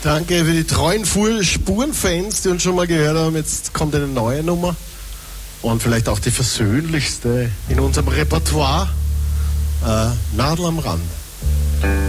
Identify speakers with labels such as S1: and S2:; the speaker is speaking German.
S1: Danke für die treuen Spurenfans, die uns schon mal gehört haben. Jetzt kommt eine neue Nummer und vielleicht auch die versöhnlichste in unserem Repertoire. Nadel am Rand.